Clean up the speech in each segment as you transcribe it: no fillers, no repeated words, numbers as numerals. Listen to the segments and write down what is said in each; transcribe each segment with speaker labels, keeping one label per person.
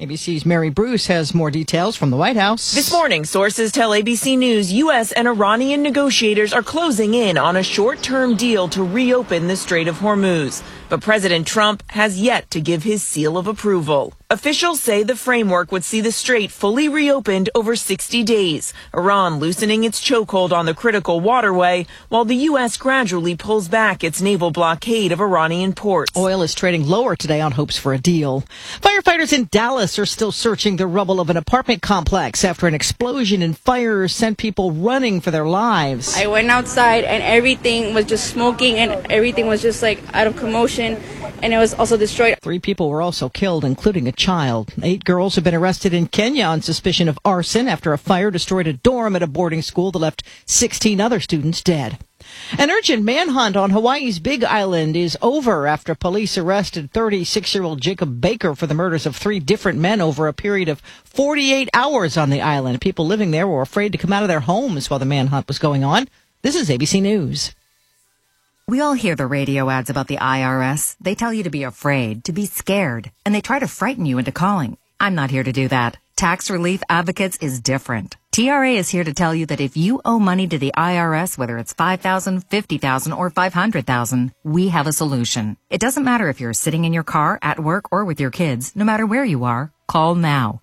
Speaker 1: ABC's Mary Bruce has more details from the White House.
Speaker 2: This morning, sources tell ABC News U.S. and Iranian negotiators are closing in on a short-term deal to reopen the Strait of Hormuz. But President Trump has yet to give his seal of approval. Officials say the framework would see the strait fully reopened over 60 days, Iran loosening its chokehold on the critical waterway, while the U.S. gradually pulls back its naval blockade of Iranian ports.
Speaker 1: Oil is trading lower today on hopes for a deal. Firefighters in Dallas are still searching the rubble of an apartment complex after an explosion and fire sent people running for their lives.
Speaker 3: I went outside and everything was just smoking and everything was just like out of commotion. And it was also destroyed.
Speaker 1: 3 people were also killed, including a child. 8 girls have been arrested in Kenya on suspicion of arson after a fire destroyed a dorm at a boarding school that left 16 other students dead. An urgent manhunt on Hawaii's Big Island is over after police arrested 36-year-old Jacob Baker for the murders of 3 different men over a period of 48 hours on the island. People living there were afraid to come out of their homes while the manhunt was going on. This is ABC News.
Speaker 4: We all hear the radio ads about the IRS. They tell you to be afraid, to be scared, and they try to frighten you into calling. I'm not here to do that. Tax Relief Advocates is different. TRA is here to tell you that if you owe money to the IRS, whether it's $5,000, $50,000, or $500,000, we have a solution. It doesn't matter if you're sitting in your car, at work, or with your kids. No matter where you are, call now.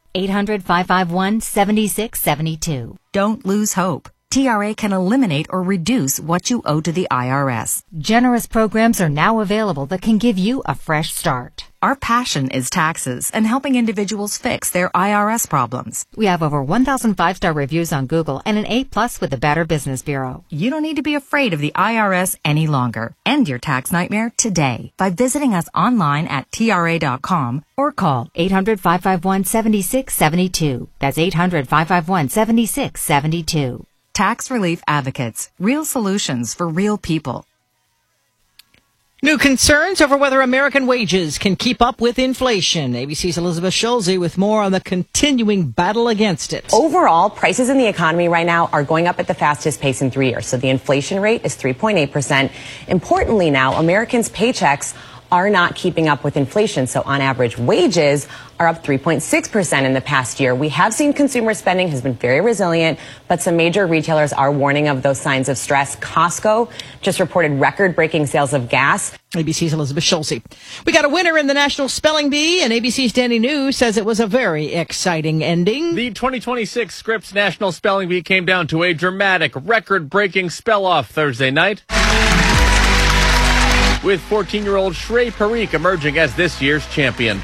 Speaker 5: 800-551-7672.
Speaker 4: Don't lose hope. TRA can eliminate or reduce what you owe to the IRS.
Speaker 5: Generous programs are now available that can give you a fresh start.
Speaker 4: Our passion is taxes and helping individuals fix their IRS problems.
Speaker 5: We have over 1,000 5-star reviews on Google and an A+ with the Better Business Bureau.
Speaker 4: You don't need to be afraid of the IRS any longer. End your tax nightmare today by visiting us online at TRA.com
Speaker 5: or call 800-551-7672. That's 800-551-7672.
Speaker 4: Tax Relief Advocates. Real solutions for real people.
Speaker 1: New concerns over whether American wages can keep up with inflation. ABC's Elizabeth Schulze with more on the continuing battle against it.
Speaker 6: Overall, prices in the economy right now are going up at the fastest pace in 3 years. So the inflation rate is 3.8%. Importantly now, Americans' paychecks are not keeping up with inflation. So on average, wages are up 3.6% in the past year. We have seen consumer spending has been very resilient, but some major retailers are warning of those signs of stress. Costco just reported record-breaking sales of gas.
Speaker 1: ABC's Elizabeth Schulze. We got a winner in the National Spelling Bee, and ABC's Danny New says it was a very exciting ending.
Speaker 7: The 2026 Scripps National Spelling Bee came down to a dramatic, record-breaking spell-off Thursday night, with 14-year-old Shrey Parikh emerging as this year's champion.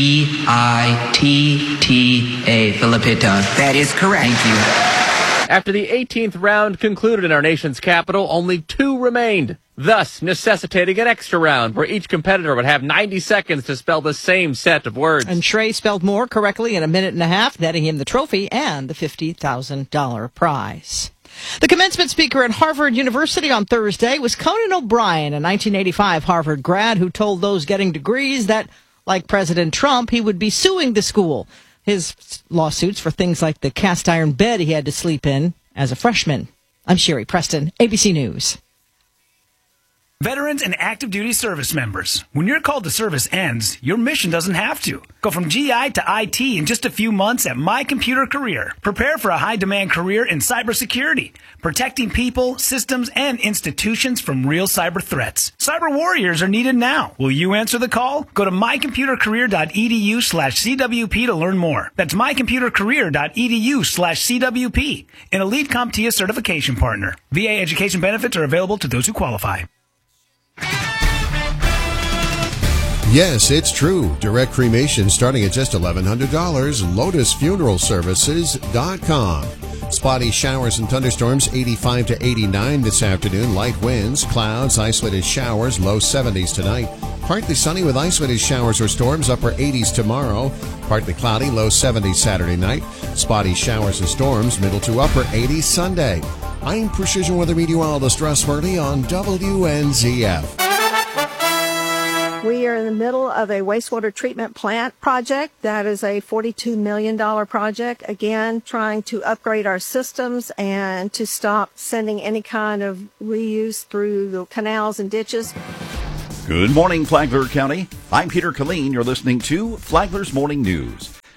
Speaker 8: P-I-T-T-A, Filipita. That is correct. Thank you.
Speaker 7: After the 18th round concluded in our nation's capital, only 2 remained, thus necessitating an extra round where each competitor would have 90 seconds to spell the same set of words.
Speaker 1: And Shrey spelled more correctly in a minute and a half, netting him the trophy and the $50,000 prize. The commencement speaker at Harvard University on Thursday was Conan O'Brien, a 1985 Harvard grad who told those getting degrees that, like President Trump, he would be suing the school. His lawsuits for things like the cast iron bed he had to sleep in as a freshman. I'm Sherry Preston, ABC News.
Speaker 9: Veterans and active duty service members, when your call to service ends, your mission doesn't have to. Go from GI to IT in just a few months at My Computer Career. Prepare for a high-demand career in cybersecurity, protecting people, systems, and institutions from real cyber threats. Cyber warriors are needed now. Will you answer the call? Go to mycomputercareer.edu/CWP to learn more. That's mycomputercareer.edu/CWP, an elite CompTIA certification partner. VA education benefits are available to those who qualify.
Speaker 10: Yes, it's true. Direct cremation starting at just $1,100. LotusFuneralServices.com. Spotty showers and thunderstorms, 85 to 89 this afternoon. Light winds, clouds, isolated showers, low 70s tonight. Partly sunny with isolated showers or storms, upper 80s tomorrow. Partly cloudy, low 70s Saturday night. Spotty showers and storms, middle to upper 80s Sunday. I'm Precision Weather Meteorologist Russ Hurley on WNZF.
Speaker 11: We are in the middle of a wastewater treatment plant project. That is a $42 million project. Again, trying to upgrade our systems and to stop sending any kind of reuse through the canals and ditches.
Speaker 12: Good morning, Flagler County. I'm Peter Killeen. You're listening to Flagler's Morning News.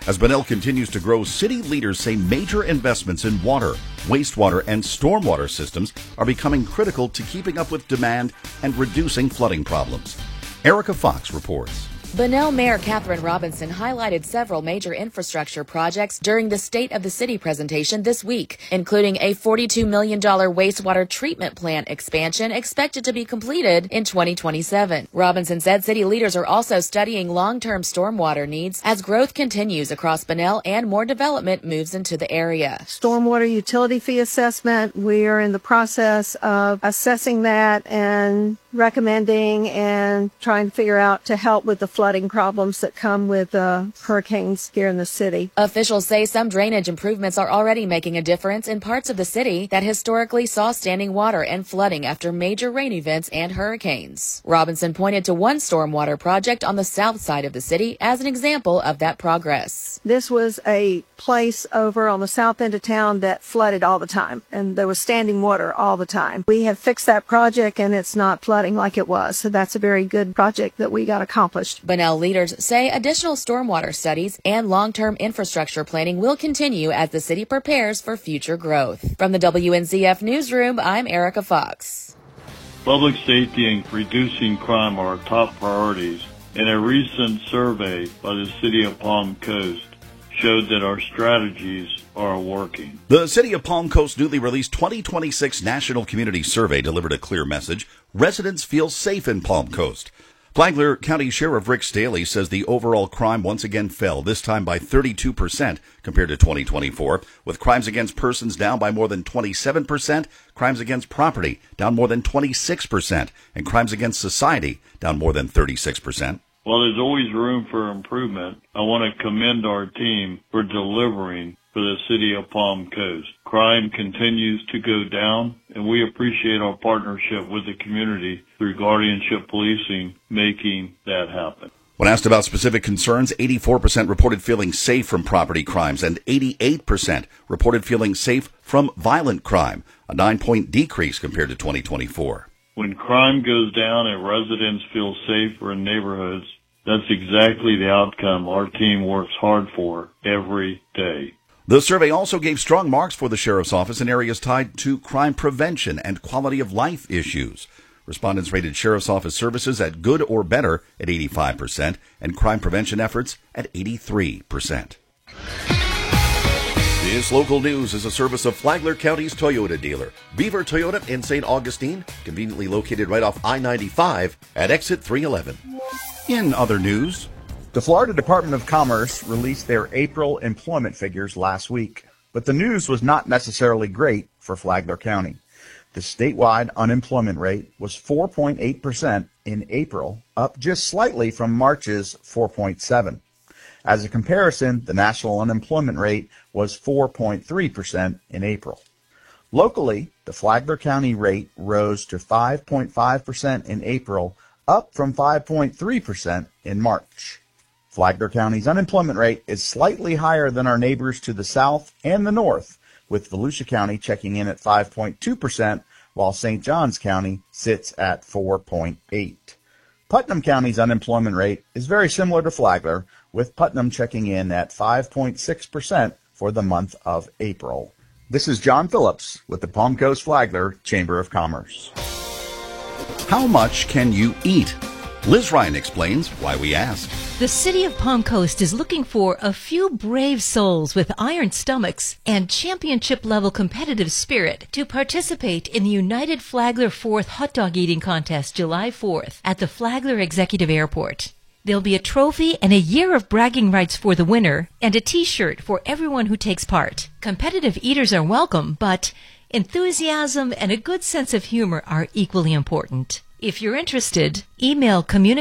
Speaker 12: As Bunnell continues to grow, city leaders say major investments in water, wastewater, and stormwater systems are becoming critical to keeping up with demand and reducing flooding problems. Erica Fox reports.
Speaker 13: Bunnell Mayor Catherine Robinson highlighted several major infrastructure projects during the State of the City presentation this week, including a $42 million wastewater treatment plant expansion expected to be completed in 2027. Robinson said city leaders are also studying long-term stormwater needs as growth continues across Bunnell and more development moves into the area.
Speaker 11: Stormwater utility fee assessment, we are in the process of assessing that and recommending and trying to figure out to help with the flooding problems that come with hurricanes here in the city.
Speaker 13: Officials say some drainage improvements are already making a difference in parts of the city that historically saw standing water and flooding after major rain events and hurricanes. Robinson pointed to one stormwater project on the south side of the city as an example of that progress.
Speaker 11: This was a place over on the south end of town that flooded all the time, and there was standing water all the time. We have fixed that project, and it's not flooding like it was, so that's a very good project that we got accomplished.
Speaker 13: Bunnell leaders say additional stormwater studies and long-term infrastructure planning will continue as the city prepares for future growth. From the WNZF Newsroom, I'm Erica Fox.
Speaker 14: Public safety and reducing crime are top priorities, and a recent survey by the City of Palm Coast showed that our strategies are working.
Speaker 12: The City of Palm Coast newly released 2026 National Community Survey delivered a clear message. Residents feel safe in Palm Coast. Flagler County Sheriff Rick Staley says the overall crime once again fell, this time by 32% compared to 2024, with crimes against persons down by more than 27%, crimes against property down more than 26%, and crimes against society down more than 36%.
Speaker 14: While there's always room for improvement, I want to commend our team for delivering for the City of Palm Coast. Crime continues to go down, and we appreciate our partnership with the community through guardianship policing, making that happen.
Speaker 12: When asked about specific concerns, 84% reported feeling safe from property crimes and 88% reported feeling safe from violent crime, a 9-point decrease compared to 2024.
Speaker 14: When crime goes down and residents feel safer in neighborhoods, that's exactly the outcome our team works hard for every day.
Speaker 12: The survey also gave strong marks for the Sheriff's Office in areas tied to crime prevention and quality of life issues. Respondents rated Sheriff's Office services at good or better at 85% and crime prevention efforts at 83%. This local news is a service of Flagler County's Toyota dealer, Beaver Toyota in St. Augustine, conveniently located right off I-95 at exit 311. In other news,
Speaker 15: the Florida Department of Commerce released their April employment figures last week, but the news was not necessarily great for Flagler County. The statewide unemployment rate was 4.8% in April, up just slightly from March's 4.7%. As a comparison, the national unemployment rate was 4.3% in April. Locally, the Flagler County rate rose to 5.5% in April, up from 5.3% in March. Flagler County's unemployment rate is slightly higher than our neighbors to the south and the north, with Volusia County checking in at 5.2%, while St. Johns County sits at 4.8%. Putnam County's unemployment rate is very similar to Flagler, with Putnam checking in at 5.6% for the month of April. This is John Phillips with the Palm Coast Flagler Chamber of Commerce.
Speaker 12: How much can you eat? Liz Ryan explains why we asked.
Speaker 16: The city of Palm Coast is looking for a few brave souls with iron stomachs and championship-level competitive spirit to participate in the United Flagler 4th Hot Dog Eating Contest July 4th at the Flagler Executive Airport. There'll be a trophy and a year of bragging rights for the winner and a T-shirt for everyone who takes part. Competitive eaters are welcome, but enthusiasm and a good sense of humor are equally important. If you're interested, email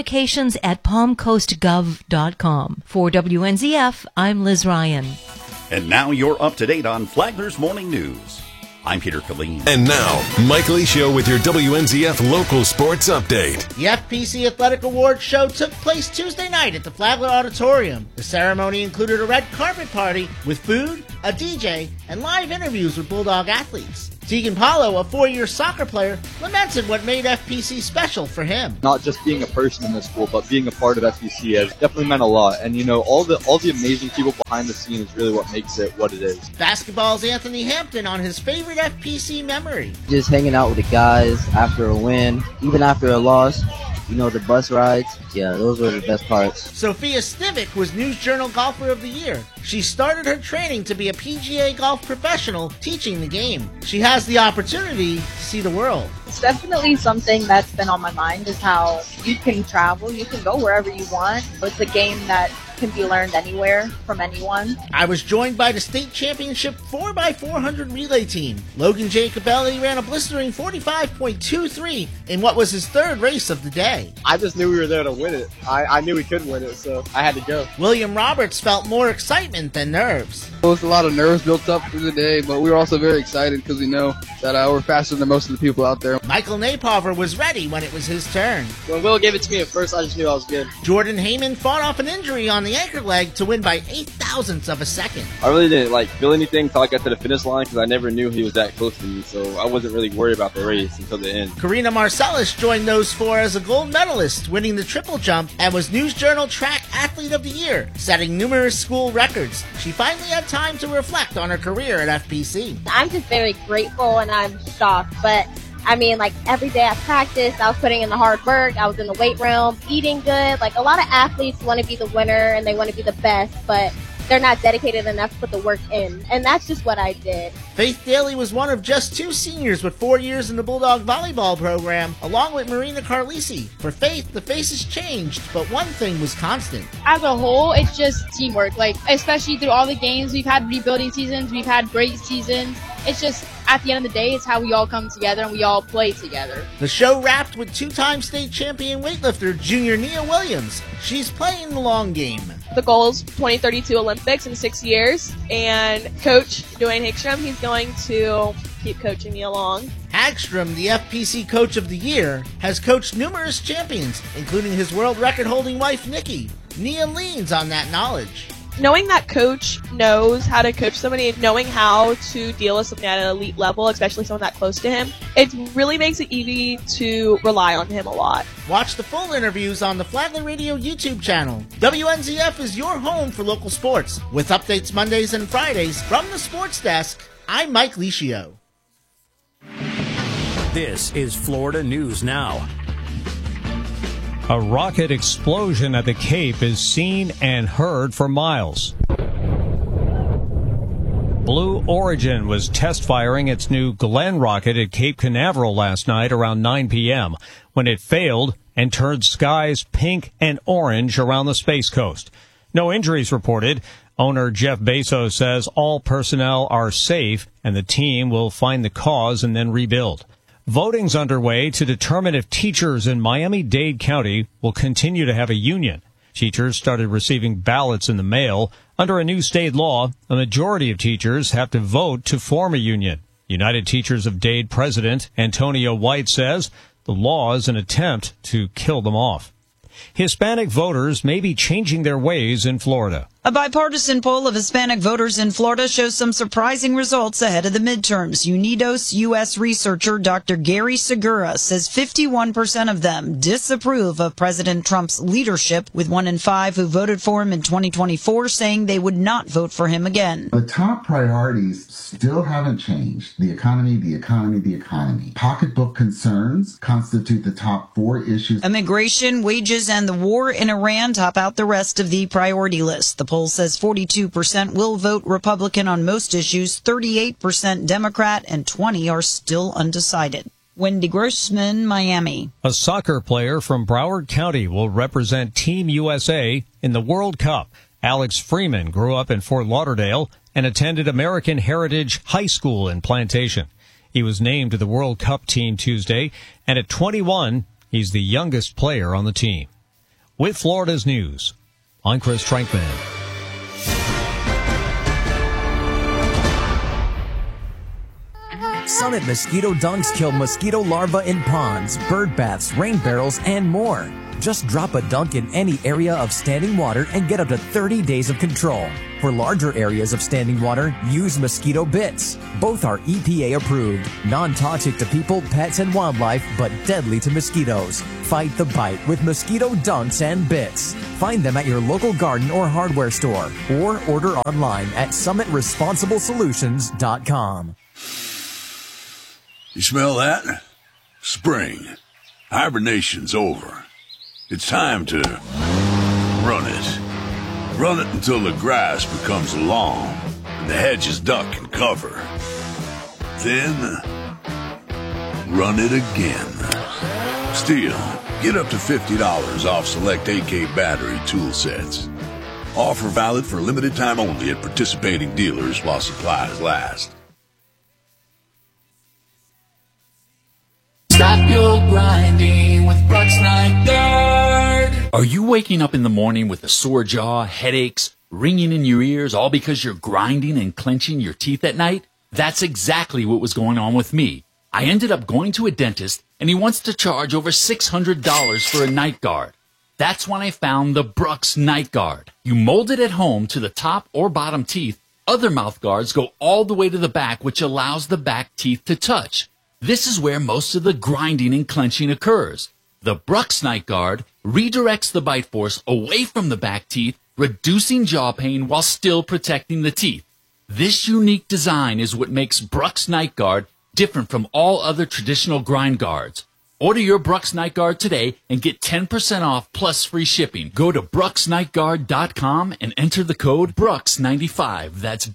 Speaker 16: communications@palmcoastgov.com. For WNZF, I'm Liz Ryan.
Speaker 12: And now you're up to date on Flagler's Morning News. I'm Peter Killeen.
Speaker 17: And now, Mike Lee Show with your WNZF local sports update.
Speaker 18: The FPC Athletic Awards show took place Tuesday night at the Flagler Auditorium. The ceremony included a red carpet party with food, a DJ, and live interviews with Bulldog athletes. Tegan Paulo, a 4-year soccer player, lamented what made FPC special for him.
Speaker 19: Not just being a person in this school, but being a part of FPC has definitely meant a lot. And you know, all the amazing people behind the scene is really what makes it what it is.
Speaker 18: Basketball's Anthony Hampton on his favorite FPC memory.
Speaker 20: Just hanging out with the guys after a win, even after a loss. You know, the bus rides, yeah, those were the best parts.
Speaker 18: Sophia Stivic was News Journal Golfer of the Year. She started her training to be a PGA golf professional teaching the game. She has the opportunity to see the world.
Speaker 21: It's definitely something that's been on my mind, is how you can travel, you can go wherever you want. It's a game that can be learned anywhere from anyone.
Speaker 18: I was joined by the state championship 4x400 relay team. Logan Jacobelli ran a blistering 45.23 in what was his third race of the day.
Speaker 22: I just knew we were there to win it. I knew we could win it, so I had to go.
Speaker 18: William Roberts felt more excitement than nerves.
Speaker 23: There was a lot of nerves built up through the day, but we were also very excited because we know that we're faster than most of the people out there.
Speaker 18: Michael Napover was ready when it was his turn.
Speaker 22: When Will gave it to me at first, I just knew I was good.
Speaker 18: Jordan Heyman fought off an injury on the anchor leg to win by 0.08 of a second.
Speaker 24: I really didn't feel anything until I got to the finish line because I never knew he was that close to me, so I wasn't really worried about the race until the end.
Speaker 18: Karina Marcellus joined those four as a gold medalist, winning the triple jump, and was News Journal Track Athlete of the Year, setting numerous school records. She finally had time to reflect on her career at FPC.
Speaker 25: I'm just very grateful and I'm shocked, but I mean, every day I practiced, I was putting in the hard work, I was in the weight room, eating good. A lot of athletes want to be the winner and they want to be the best, but they're not dedicated enough to put the work in. And that's just what I did.
Speaker 18: Faith Daly was one of just 2 seniors with 4 years in the Bulldog volleyball program, along with Marina Carlisi. For Faith, the faces changed, but one thing was constant.
Speaker 26: As a whole, it's just teamwork. Especially through all the games, we've had rebuilding seasons, we've had great seasons. It's just, at the end of the day, it's how we all come together and we all play together.
Speaker 18: The show wrapped with 2-time state champion weightlifter Junior Nia Williams. She's playing the long game.
Speaker 27: The goal is 2032 Olympics in 6 years, and Coach Dwayne Hagstrom, he's going to keep coaching me along.
Speaker 18: Hagstrom, the FPC Coach of the Year, has coached numerous champions, including his world record-holding wife, Nikki. Nia leans on that knowledge.
Speaker 27: Knowing that Coach knows how to coach somebody and knowing how to deal with something at an elite level, especially someone that close to him, it really makes it easy to rely on him a lot.
Speaker 18: Watch the full interviews on the Flagler Radio YouTube channel. WNZF is your home for local sports. With updates Mondays and Fridays from the sports desk, I'm Mike Licio.
Speaker 28: This is Florida News Now.
Speaker 29: A rocket explosion at the Cape is seen and heard for miles. Blue Origin was test firing its new Glenn rocket at Cape Canaveral last night around 9 p.m. when it failed and turned skies pink and orange around the Space Coast. No injuries reported. Owner Jeff Bezos says all personnel are safe and the team will find the cause and then rebuild. Voting's underway to determine if teachers in Miami-Dade County will continue to have a union. Teachers started receiving ballots in the mail. Under a new state law, a majority of teachers have to vote to form a union. United Teachers of Dade President Antonio White says the law is an attempt to kill them off. Hispanic voters may be changing their ways in Florida.
Speaker 30: A bipartisan poll of Hispanic voters in Florida shows some surprising results ahead of the midterms. Unidos U.S. researcher Dr. Gary Segura says 51% of them disapprove of President Trump's leadership, with 1 in 5 who voted for him in 2024 saying they would not vote for him again.
Speaker 31: The top priorities still haven't changed. The economy, the economy, the economy. Pocketbook concerns constitute the top 4 issues.
Speaker 30: Immigration, wages, and the war in Iran top out the rest of the priority list. The poll says 42% will vote Republican on most issues, 38% Democrat, and 20% are still undecided. Wendy Grossman, Miami.
Speaker 29: A soccer player from Broward County will represent Team USA in the World Cup. Alex Freeman grew up in Fort Lauderdale and attended American Heritage High School in Plantation. He was named to the World Cup team Tuesday, and at 21, he's the youngest player on the team. With Florida's news, I'm Chris Trankman.
Speaker 28: Summit Mosquito Dunks kill mosquito larvae in ponds, bird baths, rain barrels, and more. Just drop a dunk in any area of standing water and get up to 30 days of control. For larger areas of standing water, use Mosquito Bits. Both are EPA approved, non-toxic to people, pets, and wildlife, but deadly to mosquitoes. Fight the bite with Mosquito Dunks and Bits. Find them at your local garden or hardware store, or order online at SummitResponsibleSolutions.com.
Speaker 1: You smell that? Spring. Hibernation's over. It's time to run it. Run it until the grass becomes long and the hedges duck and cover. Then, run it again. Still, get up to $50 off select AK battery tool sets. Offer valid for a limited time only at participating dealers while supplies last.
Speaker 2: Stop your grinding with Brooks Night Guard. Are you waking up in the morning with a sore jaw, headaches, ringing in your ears, all because you're grinding and clenching your teeth at night? That's exactly what was going on with me. I ended up going to a dentist, and he wants to charge over $600 for a night guard. That's when I found the Brooks Night Guard. You mold it at home to the top or bottom teeth. Other mouth guards go all the way to the back, which allows the back teeth to touch. This is where most of the grinding and clenching occurs. The Brooks Night Guard redirects the bite force away from the back teeth, reducing jaw pain while still protecting the teeth. This unique design is what makes Brooks Night Guard different from all other traditional grind guards. Order your Brooks Night Guard today and get 10% off plus free shipping. Go to BrooksNightGuard.com and enter the code Brooks95. That's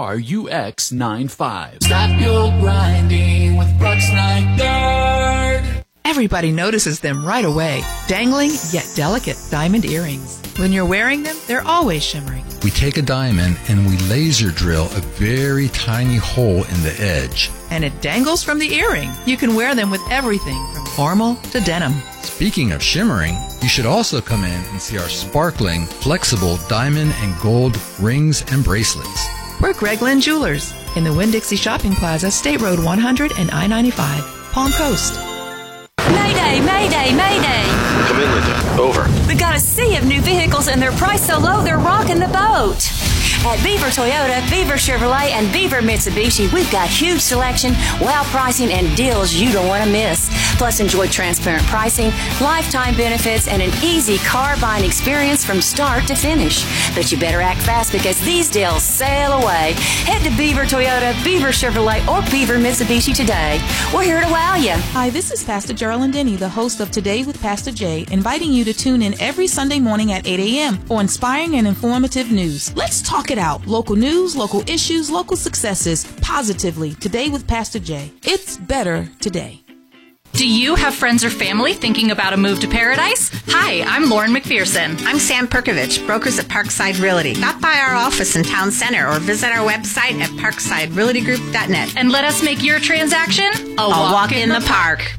Speaker 2: BRUX95. Stop your grinding with Brooks Night Guard.
Speaker 3: Everybody notices them right away. Dangling, yet delicate diamond earrings. When you're wearing them, they're always shimmering.
Speaker 4: We take a diamond and we laser drill a very tiny hole in the edge.
Speaker 3: And it dangles from the earring. You can wear them with everything from formal to denim.
Speaker 4: Speaking of shimmering, you should also come in and see our sparkling, flexible diamond and gold rings and bracelets.
Speaker 3: We're Greg Lynn Jewelers in the Winn-Dixie Shopping Plaza, State Road 100 and I-95, Palm Coast.
Speaker 5: Mayday, mayday, mayday.
Speaker 6: Come in, Linda. Over.
Speaker 5: We got a sea of new vehicles and they're priced so low they're rocking the boat. At Beaver Toyota, Beaver Chevrolet, and Beaver Mitsubishi, we've got huge selection, wow pricing, and deals you don't want to miss. Plus, enjoy transparent pricing, lifetime benefits, and an easy car buying experience from start to finish. But you better act fast because these deals sail away. Head to Beaver Toyota, Beaver Chevrolet, or Beaver Mitsubishi today. We're here to wow you.
Speaker 7: Hi, this is Pastor Geraldine Denny, the host of Today with Pastor Jay, inviting you to tune in every Sunday morning at 8 a.m. for inspiring and informative news. Let's talk it out. Local news, local issues, local successes, positively. Today with Pastor Jay. It's better today.
Speaker 8: Do you have friends or family thinking about a move to paradise? Hi, I'm Lauren McPherson.
Speaker 9: I'm Sam Perkovich, brokers at Parkside Realty. Stop by our office in Town Center or visit our website at parksiderealtygroup.net.
Speaker 8: And let us make your transaction a walk in the park.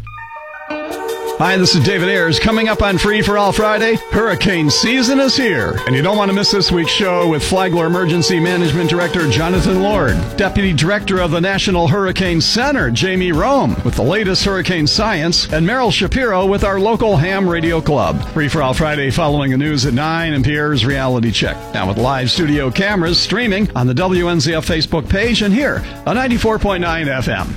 Speaker 10: Hi, this is David Ayers. Coming up on Free for All Friday, hurricane season is here. And you don't want to miss this week's show with Flagler Emergency Management Director Jonathan Lord, Deputy Director of the National Hurricane Center, Jamie Rome, with the latest hurricane science, and Meryl Shapiro with our local ham radio club. Free for All Friday following the news at 9 and Pierre's Reality Check. Now with live studio cameras streaming on the WNZF Facebook page and here on 94.9 FM.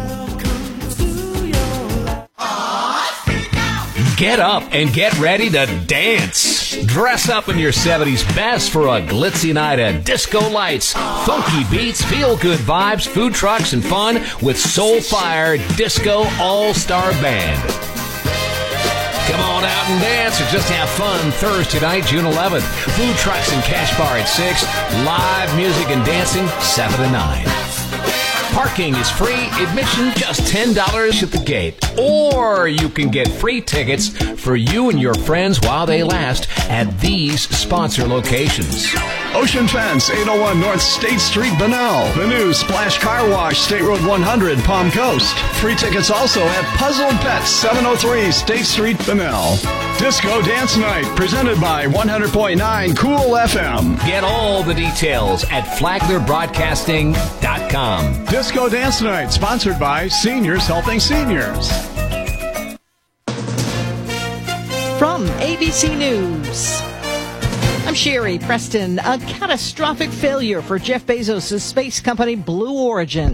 Speaker 11: Get up and get ready to dance. Dress up in your 70s best for a glitzy night of disco lights, funky beats, feel-good vibes, food trucks, and fun with Soulfire Disco All-Star Band. Come on out and dance or just have fun Thursday night, June 11th. Food trucks and cash bar at 6. Live music and dancing 7 to 9. Parking is free, admission just $10 at the gate. Or you can get free tickets for you and your friends while they last at these sponsor locations.
Speaker 10: Ocean Fence, 801 North State Street, Bunnell. The new Splash Car Wash, State Road 100, Palm Coast. Free tickets also at Puzzled Pets, 703 State Street, Bunnell. Disco Dance Night, presented by 100.9 Cool FM.
Speaker 11: Get all the details at FlaglerBroadcasting.com.
Speaker 10: Disco Dance Night, sponsored by Seniors Helping Seniors.
Speaker 30: From ABC News.
Speaker 6: I'm Sherry Preston. A catastrophic failure for Jeff Bezos' space company Blue Origin.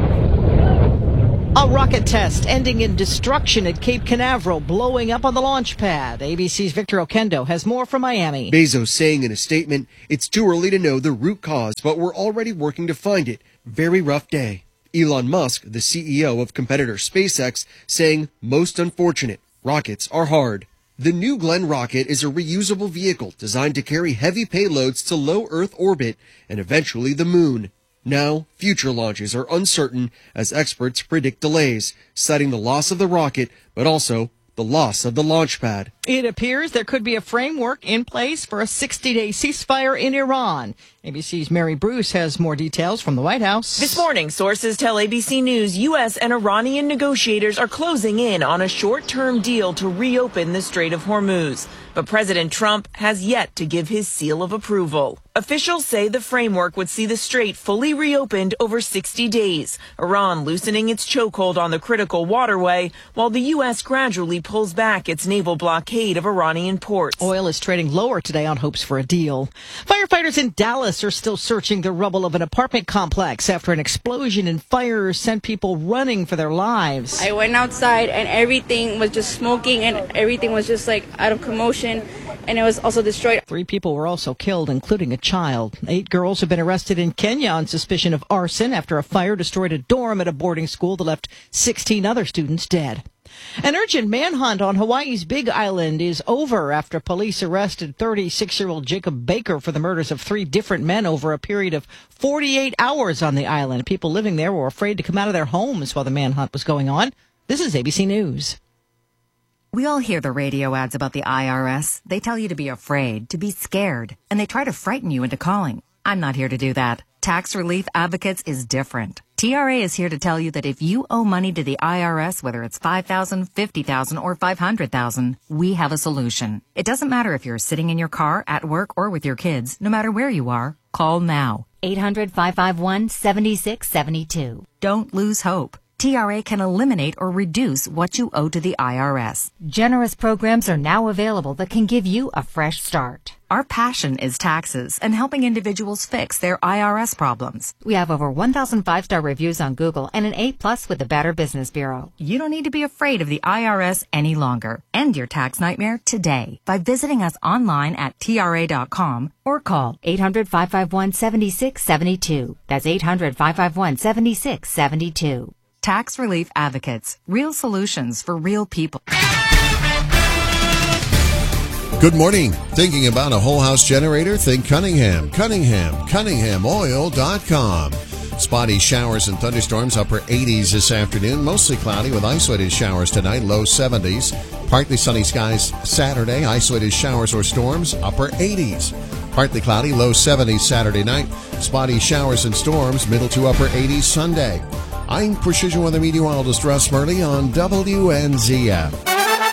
Speaker 6: A rocket test ending in destruction at Cape Canaveral, blowing up on the launch pad. ABC's Victor Okendo has more from Miami.
Speaker 12: Bezos saying in a statement, "It's too early to know the root cause, but we're already working to find it. Very rough day." Elon Musk, the CEO of competitor SpaceX, saying, "Most unfortunate. Rockets are hard." The New Glenn rocket is a reusable vehicle designed to carry heavy payloads to low Earth orbit and eventually the moon. Now, future launches are uncertain as experts predict delays, citing the loss of the rocket, but also the loss of the launch pad.
Speaker 6: It appears there could be a framework in place for a 60-day ceasefire in Iran. ABC's Mary Bruce has more details from the White House.
Speaker 13: This morning, sources tell ABC News U.S. and Iranian negotiators are closing in on a short-term deal to reopen the Strait of Hormuz. But President Trump has yet to give his seal of approval. Officials say the framework would see the strait fully reopened over 60 days, Iran loosening its chokehold on the critical waterway, while the U.S. gradually pulls back its naval blockade of Iranian ports.
Speaker 6: Oil is trading lower today on hopes for a deal. Firefighters in Dallas are still searching the rubble of an apartment complex after an explosion and fire sent people running for their lives.
Speaker 14: I went outside and everything was just smoking and everything was just like out of commotion. And it was also destroyed.
Speaker 6: 3 people were also killed, including a child. 8 girls have been arrested in Kenya on suspicion of arson after a fire destroyed a dorm at a boarding school that left 16 other students dead. An urgent manhunt on Hawaii's Big Island is over after police arrested 36-year-old Jacob Baker for the murders of 3 different men over a period of 48 hours on the island. People living there were afraid to come out of their homes while the manhunt was going on. This is ABC News.
Speaker 15: We all hear the radio ads about the IRS. They tell you to be afraid, to be scared, and they try to frighten you into calling. I'm not here to do that. Tax Relief Advocates is different. TRA is here to tell you that if you owe money to the IRS, whether it's $5,000, $50,000, or $500,000, we have a solution. It doesn't matter if you're sitting in your car, at work, or with your kids. No matter where you are, call now.
Speaker 16: 800-551-7672.
Speaker 15: Don't lose hope. TRA can eliminate or reduce what you owe to the IRS.
Speaker 16: Generous programs are now available that can give you a fresh start.
Speaker 15: Our passion is taxes and helping individuals fix their IRS problems.
Speaker 16: We have over 1,000 5-star reviews on Google and an A+ with the Better Business Bureau.
Speaker 15: You don't need to be afraid of the IRS any longer. End your tax nightmare today by visiting us online at TRA.com or call
Speaker 16: 800-551-7672. That's 800-551-7672.
Speaker 15: Tax Relief Advocates. Real solutions for real people.
Speaker 17: Good morning. Thinking about a whole house generator? Think Cunningham. Cunninghamoil.com. Spotty showers and thunderstorms, upper 80s this afternoon. Mostly cloudy with isolated showers tonight, low 70s. Partly sunny skies Saturday, isolated showers or storms, upper 80s. Partly cloudy, low 70s Saturday night. Spotty showers and storms, middle to upper 80s Sunday. I'm Precision Weather Meteorologist Russ Murley on WNZF.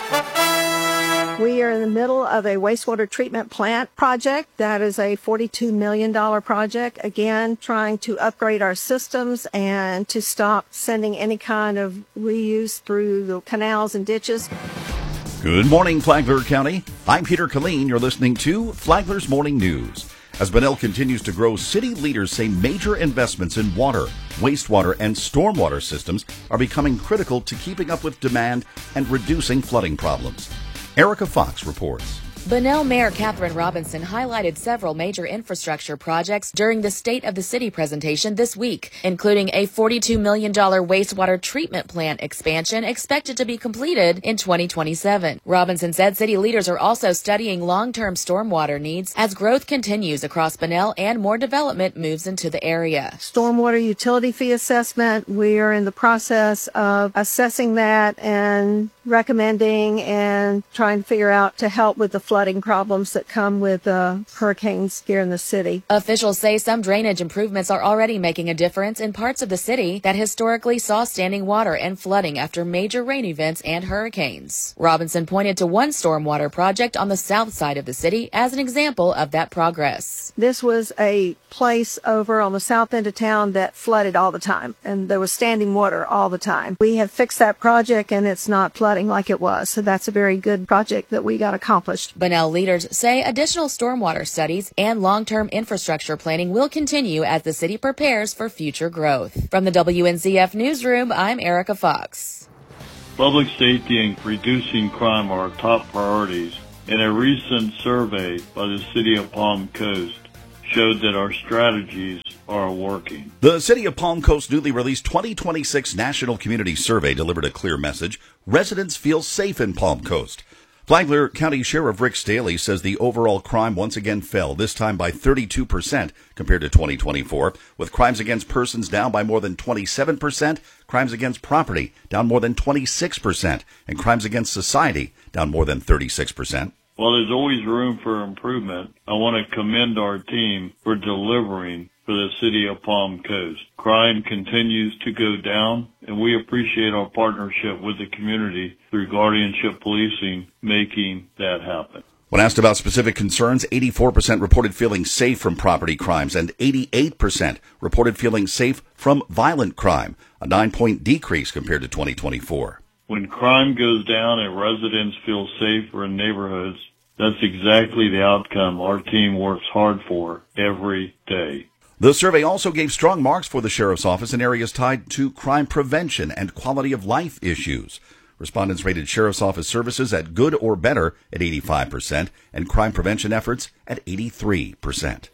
Speaker 19: We are in the middle of a wastewater treatment plant project. That is a $42 million project. Again, trying to upgrade our systems and to stop sending any kind of reuse through the canals and ditches.
Speaker 20: Good morning, Flagler County. I'm Peter Killeen. You're listening to Flagler's Morning News. As Bunnell continues to grow, city leaders say major investments in water, wastewater, and stormwater systems are becoming critical to keeping up with demand and reducing flooding problems. Erica Fox reports.
Speaker 21: Bunnell Mayor Catherine Robinson highlighted several major infrastructure projects during the State of the City presentation this week, including a $42 million wastewater treatment plant expansion expected to be completed in 2027. Robinson said city leaders are also studying long-term stormwater needs as growth continues across Bunnell and more development moves into the area.
Speaker 19: Stormwater utility fee assessment, we are in the process of assessing that and recommending and trying to figure out to help with the flooding problems that come with hurricanes here in the city.
Speaker 21: Officials say some drainage improvements are already making a difference in parts of the city that historically saw standing water and flooding after major rain events and hurricanes. Robinson pointed to one stormwater project on the south side of the city as an example of that progress.
Speaker 19: This was a place over on the south end of town that flooded all the time, and there was standing water all the time. We have fixed that project, and it's not flooding like it was, so that's a very good project that we got accomplished.
Speaker 21: Bunnell leaders say additional stormwater studies and long-term infrastructure planning will continue as the city prepares for future growth. From the WNZF Newsroom, I'm Erica Fox.
Speaker 1: Public safety and reducing crime are our top priorities, and a recent survey by the City of Palm Coast showed that our strategies are working.
Speaker 20: The City of Palm Coast newly released 2026 National Community Survey delivered a clear message. Residents feel safe in Palm Coast. Flagler County Sheriff Rick Staley says the overall crime once again fell, this time by 32% compared to 2024, with crimes against persons down by more than 27%, crimes against property down more than 26%, and crimes against society down more than 36%.
Speaker 1: While there's always room for improvement, I want to commend our team for delivering for the City of Palm Coast. Crime continues to go down, and we appreciate our partnership with the community through guardianship policing, making that happen.
Speaker 20: When asked about specific concerns, 84% reported feeling safe from property crimes and 88% reported feeling safe from violent crime, a 9-point decrease compared to 2024.
Speaker 1: When crime goes down and residents feel safer in neighborhoods, that's exactly the outcome our team works hard for every day.
Speaker 20: The survey also gave strong marks for the Sheriff's Office in areas tied to crime prevention and quality of life issues. Respondents rated Sheriff's Office services at good or better at 85% and crime prevention efforts at 83%.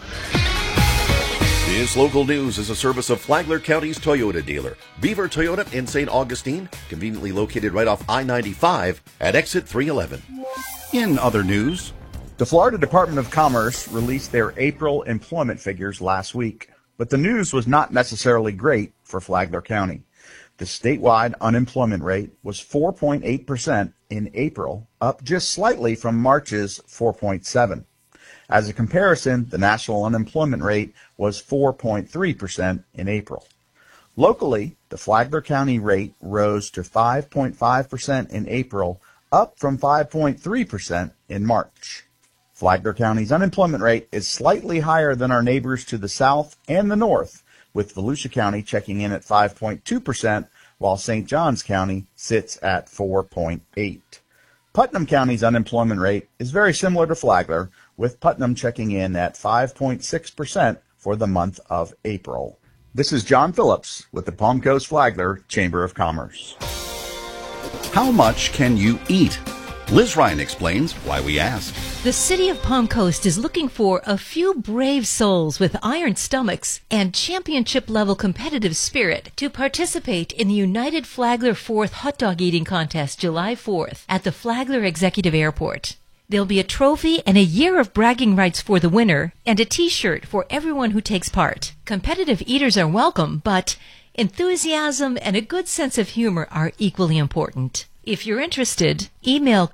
Speaker 20: This local news is a service of Flagler County's Toyota dealer, Beaver Toyota in St. Augustine, conveniently located right off I-95 at exit 311. In other news,
Speaker 18: the Florida Department of Commerce released their April employment figures last week, but the news was not necessarily great for Flagler County. The statewide unemployment rate was 4.8% in April, up just slightly from March's 4.7%. As a comparison, the national unemployment rate was 4.3% in April. Locally, the Flagler County rate rose to 5.5% in April, up from 5.3% in March. Flagler County's unemployment rate is slightly higher than our neighbors to the south and the north, with Volusia County checking in at 5.2%, while St. Johns County sits at 4.8%. Putnam County's unemployment rate is very similar to Flagler, with Putnam checking in at 5.6% for the month of April. This is John Phillips with the Palm Coast Flagler Chamber of Commerce.
Speaker 20: How much can you eat? Liz Ryan explains why we ask.
Speaker 22: The City of Palm Coast is looking for a few brave souls with iron stomachs and championship-level competitive spirit to participate in the United Flagler 4th Hot Dog Eating Contest July 4th at the Flagler Executive Airport. There'll be a trophy and a year of bragging rights for the winner and a T-shirt for everyone who takes part. Competitive eaters are welcome, but enthusiasm and a good sense of humor are equally important. If you're interested, email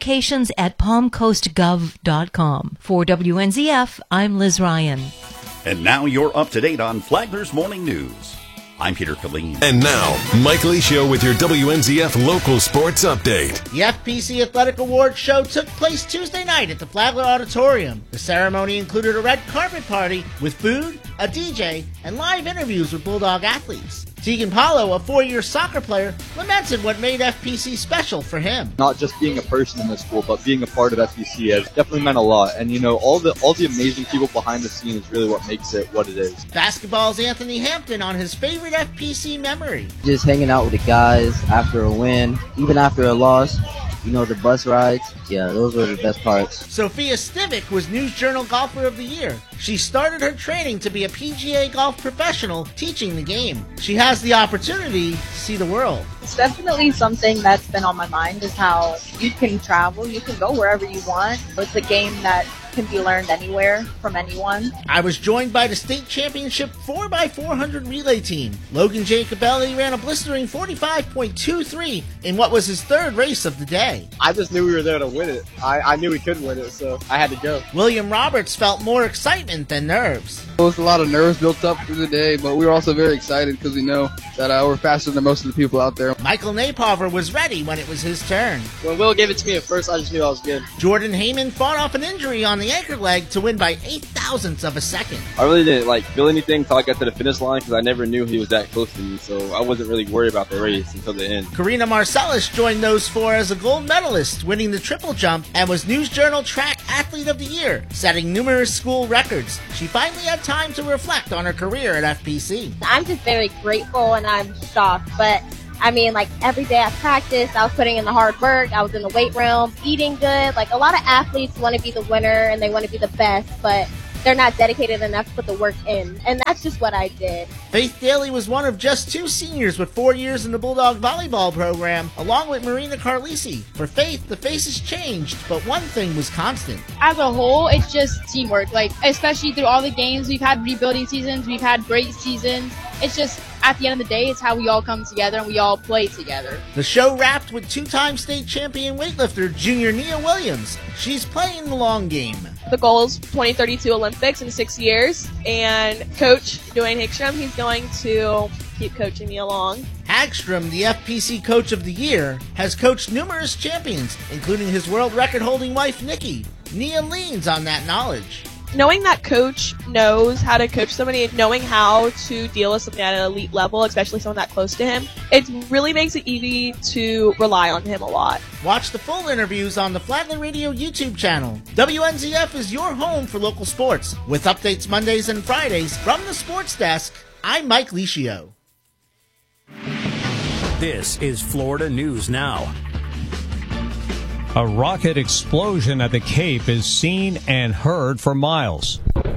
Speaker 22: communications@palmcoastgov.com. For WNZF, I'm Liz Ryan.
Speaker 20: And now you're up to date on Flagler's Morning News. I'm Peter Killeen.
Speaker 23: And now, Mike Lee Show with your WNZF local sports update.
Speaker 24: The FPC Athletic Awards show took place Tuesday night at the Flagler Auditorium. The ceremony included a red carpet party with food, a DJ, and live interviews with Bulldog athletes. Tegan Paulo, a 4-year soccer player, lamented what made FPC special for him.
Speaker 25: Not just being a person in the school, but being a part of FPC has definitely meant a lot. And, you know, all the amazing people behind the scenes is really what makes it what it is.
Speaker 24: Basketball's Anthony Hampton on his favorite FPC memory.
Speaker 26: Just hanging out with the guys after a win, even after a loss. You know, the bus rides, yeah, those were the best parts.
Speaker 24: Sophia Stivic was News Journal Golfer of the Year. She started her training to be a PGA golf professional teaching the game. She has the opportunity to see the world.
Speaker 27: It's definitely something that's been on my mind, is how you can travel, you can go wherever you want. It's a game that can be learned anywhere from anyone.
Speaker 24: I was joined by the state championship 4x400 relay team. Logan Jacobelli ran a blistering 45.23 in what was his third race of the day.
Speaker 28: I just knew we were there to win it. I knew we could win it, so I had to go.
Speaker 24: William Roberts felt more excitement than nerves.
Speaker 29: There was a lot of nerves built up through the day, but we were also very excited because we know that we're faster than most of the people out there.
Speaker 24: Michael Napover was ready when it was his turn.
Speaker 28: When Will gave it to me at first, I just knew I was good.
Speaker 24: Jordan Heyman fought off an injury on the anchor leg to win by 8 thousandths of a second.
Speaker 28: I really didn't feel anything until I got to the finish line because I never knew he was that close to me, so I wasn't really worried about the race until the end.
Speaker 24: Karina Marcellus joined those four as a gold medalist, winning the triple jump, and was News Journal Track Athlete of the Year, setting numerous school records. She finally had time to reflect on her career at FPC.
Speaker 2: I'm just very grateful and I'm shocked, but I mean, every day I practiced, I was putting in the hard work, I was in the weight room, eating good. A lot of athletes want to be the winner and they want to be the best, but they're not dedicated enough to put the work in, and that's just what I did.
Speaker 24: Faith Daly was one of just 2 seniors with 4 years in the Bulldog volleyball program, along with Marina Carlisi. For Faith, the faces changed, but one thing was constant.
Speaker 3: As a whole, it's just teamwork. Especially through all the games, we've had rebuilding seasons, we've had great seasons. It's just, at the end of the day, it's how we all come together and we all play together.
Speaker 24: The show wrapped with 2-time state champion weightlifter Junior Nia Williams. She's playing the long game.
Speaker 4: The goal is 2032 Olympics in 6 years, and Coach Dwayne Hagstrom, he's going to keep coaching me along.
Speaker 24: Hagstrom, the FPC Coach of the Year, has coached numerous champions, including his world record-holding wife, Nikki. Nia leans on that knowledge.
Speaker 4: Knowing that Coach knows how to coach somebody and knowing how to deal with something at an elite level, especially someone that close to him, it really makes it easy to rely on him a lot.
Speaker 24: Watch the full interviews on the Flagler Radio YouTube channel. WNZF is your home for local sports. With updates Mondays and Fridays from the sports desk, I'm Mike Licio.
Speaker 5: This is Florida News Now.
Speaker 7: A rocket explosion at the Cape is seen and heard for miles.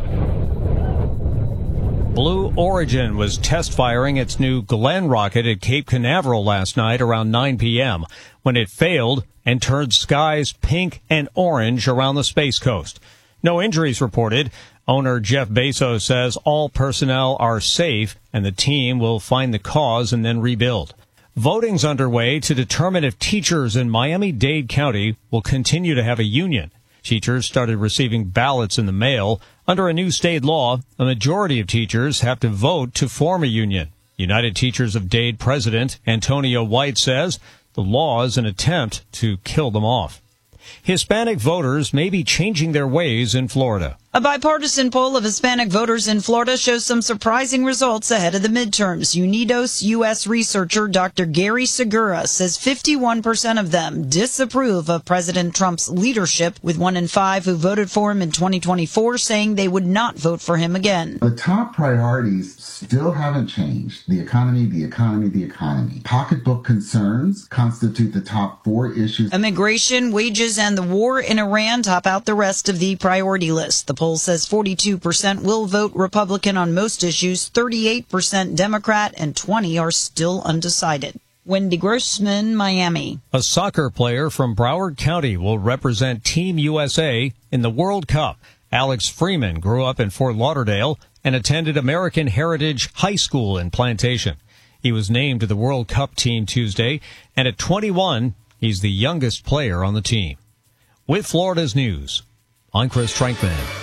Speaker 7: Blue Origin was test firing its new Glenn rocket at Cape Canaveral last night around 9 p.m. when it failed and turned skies pink and orange around the Space Coast. No injuries reported. Owner Jeff Bezos says all personnel are safe and the team will find the cause and then rebuild. Voting's underway to determine if teachers in Miami-Dade County will continue to have a union. Teachers started receiving ballots in the mail. Under a new state law, a majority of teachers have to vote to form a union. United Teachers of Dade President Antonio White says the law is an attempt to kill them off. Hispanic voters may be changing their ways in Florida.
Speaker 30: A bipartisan poll of Hispanic voters in Florida shows some surprising results ahead of the midterms. UNIDOS U.S. researcher Dr. Gary Segura says 51% of them disapprove of President Trump's leadership, with 1 in 5 who voted for him in 2024 saying they would not vote for him again.
Speaker 8: The top priorities still haven't changed. The economy, the economy, the economy. Pocketbook concerns constitute the top 4 issues.
Speaker 30: Immigration, wages, and the war in Iran top out the rest of the priority list. The poll says 42% will vote Republican on most issues, 38% Democrat, and 20% are still undecided. Wendy Grossman, Miami.
Speaker 7: A soccer player from Broward County will represent Team USA in the World Cup. Alex Freeman grew up in Fort Lauderdale and attended American Heritage High School in Plantation. He was named to the World Cup team Tuesday, and at 21, he's the youngest player on the team. With Florida's news, I'm Chris Trankman.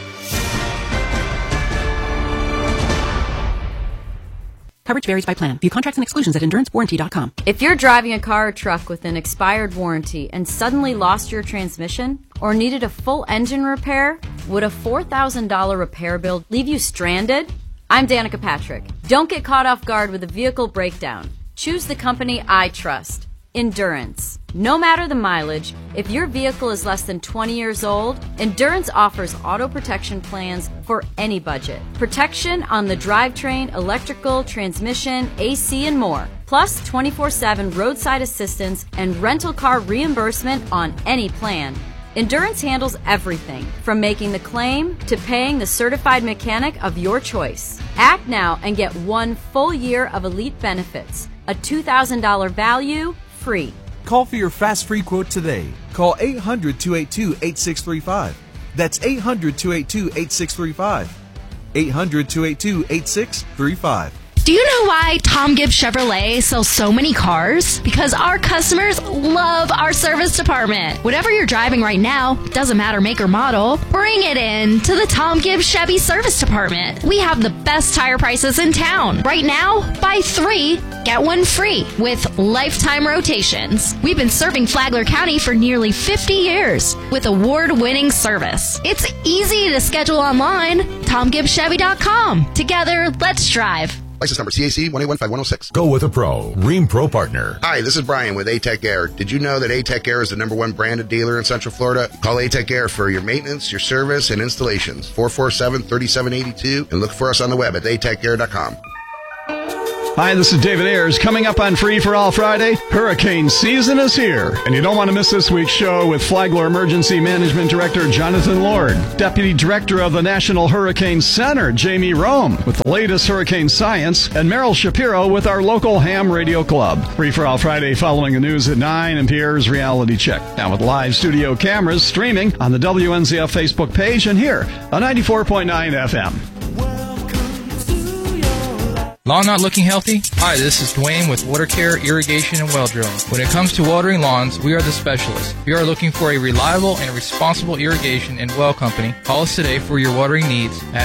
Speaker 9: Coverage varies by plan. View contracts and exclusions at endurancewarranty.com.
Speaker 10: If you're driving a car or truck with an expired warranty and suddenly lost your transmission or needed a full engine repair, would a $4,000 repair bill leave you stranded? I'm Danica Patrick. Don't get caught off guard with a vehicle breakdown. Choose the company I trust. Endurance. No matter the mileage, if your vehicle is less than 20 years old, Endurance offers auto protection plans for any budget. Protection on the drivetrain, electrical, transmission, AC, and more. Plus 24/7 roadside assistance and rental car reimbursement on any plan. Endurance handles everything, from making the claim to paying the certified mechanic of your choice. Act now and get 1 full year of elite benefits. A $2,000 value, free.
Speaker 11: Call for your fast free quote today. Call 800-282-8635. That's 800-282-8635. 800-282-8635.
Speaker 6: Do you know why Tom Gibbs Chevrolet sells so many cars? Because our customers love our service department. Whatever you're driving right now, doesn't matter make or model, bring it in to the Tom Gibbs Chevy Service Department. We have the best tire prices in town. Right now, buy 3, get 1 free with lifetime rotations. We've been serving Flagler County for nearly 50 years with award-winning service. It's easy to schedule online. TomGibbsChevy.com. Together, let's drive.
Speaker 12: License number CAC 1815106.
Speaker 23: Go with a pro. Rheem Pro Partner.
Speaker 12: Hi, this is Brian with A-Tech Air. Did you know that A-Tech Air is the #1 branded dealer in Central Florida? Call A-Tech Air for your maintenance, your service, and installations. 447-3782, and look for us on the web at atechair.com.
Speaker 13: Hi, this is David Ayers. Coming up on Free for All Friday, hurricane season is here. And you don't want to miss this week's show with Flagler Emergency Management Director Jonathan Lord, Deputy Director of the National Hurricane Center, Jamie Rome, with the latest hurricane science, and Meryl Shapiro with our local ham radio club. Free for All Friday following the news at 9 and Pierre's Reality Check. Now with live studio cameras streaming on the WNZF Facebook page and here on 94.9 FM.
Speaker 14: Lawn not looking healthy? Hi, this is Dwayne with Water Care, Irrigation, and Well Drilling. When it comes to watering lawns, we are the specialists. If you are looking for a reliable and responsible irrigation and well company, call us today for your watering needs at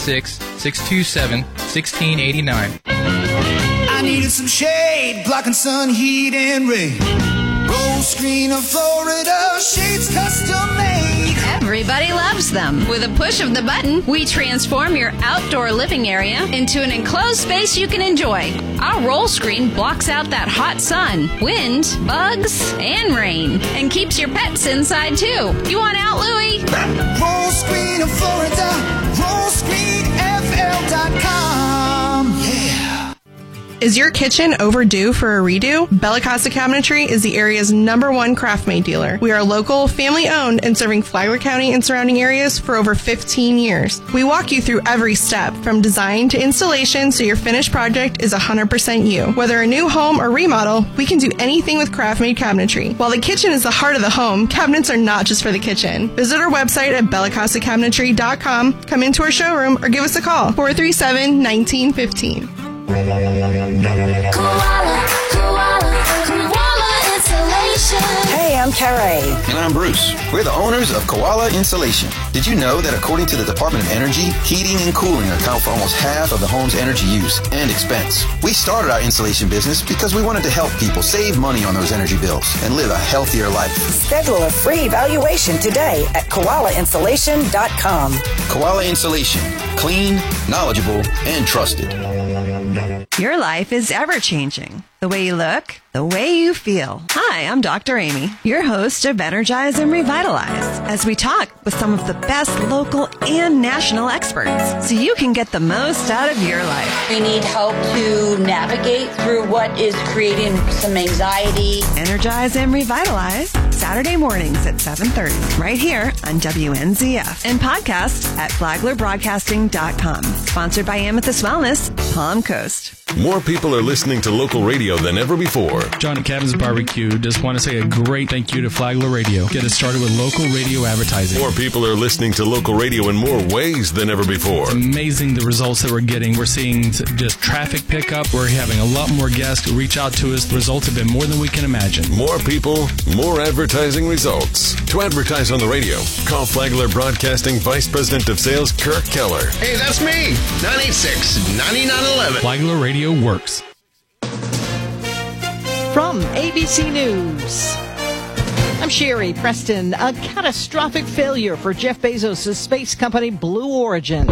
Speaker 14: 386-627-1689.
Speaker 15: I needed some shade, blocking sun, heat, and rain. Roll screen of Florida, shades custom made.
Speaker 6: Everybody loves them. With a push of the button, we transform your outdoor living area into an enclosed space you can enjoy. Our roll screen blocks out that hot sun, wind, bugs, and rain, and keeps your pets inside too. You want out, Louie?
Speaker 15: Roll screen of Florida, rollscreenfl.com. Yeah.
Speaker 4: Is your kitchen overdue for a redo? Bella Costa Cabinetry is the area's #1 craft-made dealer. We are local, family-owned, and serving Flagler County and surrounding areas for over 15 years. We walk you through every step, from design to installation, so your finished project is 100% you. Whether a new home or remodel, we can do anything with craft-made cabinetry. While the kitchen is the heart of the home, cabinets are not just for the kitchen. Visit our website at bellacostacabinetry.com, come into our showroom, or give us a call, 437-1915.
Speaker 15: Koala Insulation.
Speaker 16: Hey, I'm Carey.
Speaker 17: And I'm Bruce. We're the owners of Koala Insulation. Did you know that according to the Department of Energy, heating and cooling account for almost half of the home's energy use and expense? We started our insulation business because we wanted to help people save money on those energy bills and live a healthier life.
Speaker 16: Schedule a free evaluation today at koalainsulation.com.
Speaker 17: Koala Insulation. Clean, knowledgeable, and trusted.
Speaker 19: Your life is ever-changing. The way you look, the way you feel. Hi, I'm Dr. Amy, your host of Energize and Revitalize, as we talk with some of the best local and national experts so you can get the most out of your life.
Speaker 21: We need help to navigate through what is creating some anxiety.
Speaker 19: Energize and Revitalize, Saturday mornings at 7:30, right here on WNZF, and podcast at flaglerbroadcasting.com. Sponsored by Amethyst Wellness, Palm Coast.
Speaker 23: More people are listening to local radio than ever before.
Speaker 29: John at Cabins Barbecue just want to say a great thank you to Flagler Radio. Get us started with local radio advertising.
Speaker 23: More people are listening to local radio in more ways than ever before.
Speaker 29: It's amazing the results that we're getting. We're seeing just traffic pickup. We're having a lot more guests reach out to us. The results have been more than we can imagine.
Speaker 23: More people, more advertising results. To advertise on the radio, call Flagler Broadcasting Vice President of Sales, Kirk Keller.
Speaker 31: Hey, that's me. 986-9911.
Speaker 29: Flagler Radio works.
Speaker 32: From ABC News, I'm Sherry Preston. A catastrophic failure for Jeff Bezos' space company Blue Origin.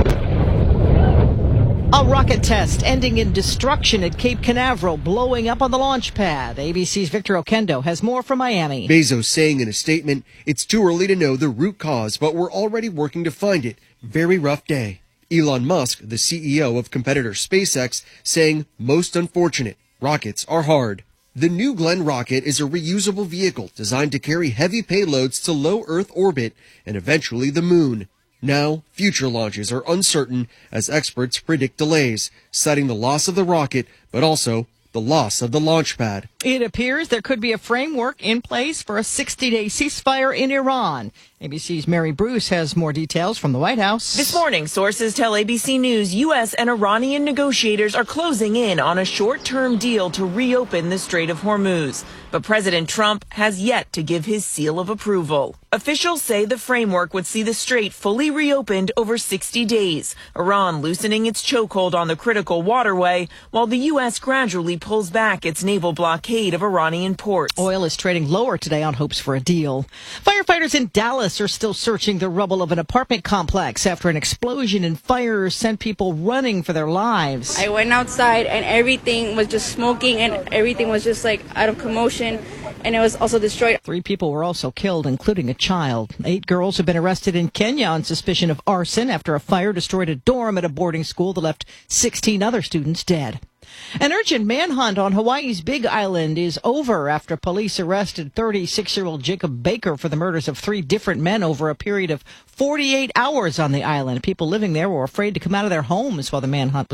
Speaker 32: A rocket test ending in destruction at Cape Canaveral, blowing up on the launch pad. ABC's Victor Oquendo has more from Miami.
Speaker 33: Bezos saying in a statement, "It's too early to know the root cause, but we're already working to find it. Very rough day." Elon Musk, the CEO of competitor SpaceX, saying, "Most unfortunate. Rockets are hard." The New Glenn rocket is a reusable vehicle designed to carry heavy payloads to low Earth orbit and eventually the moon. Now, future launches are uncertain as experts predict delays, citing the loss of the rocket, but also the loss of the launch pad.
Speaker 32: It appears there could be a framework in place for a 60-day ceasefire in Iran. ABC's Mary Bruce has more details from the White House.
Speaker 1: This morning, sources tell ABC News U.S. and Iranian negotiators are closing in on a short-term deal to reopen the Strait of Hormuz. But President Trump has yet to give his seal of approval. Officials say the framework would see the strait fully reopened over 60 days, Iran loosening its chokehold on the critical waterway, while the U.S. gradually pulls back its naval blockade of Iranian ports.
Speaker 32: Oil is trading lower today on hopes for a deal. Firefighters in Dallas are still searching the rubble of an apartment complex after an explosion and fire sent people running for their lives.
Speaker 2: I went outside and everything was just smoking and everything was just like out of commotion, and it was also destroyed.
Speaker 32: 3 people were also killed, including a child. 8 girls have been arrested in Kenya on suspicion of arson after a fire destroyed a dorm at a boarding school that left 16 other students dead. An urgent manhunt on Hawaii's Big Island is over after police arrested 36-year-old Jacob Baker for the murders of 3 different men over a period of 48 hours on the island. People living there were afraid to come out of their homes while the manhunt was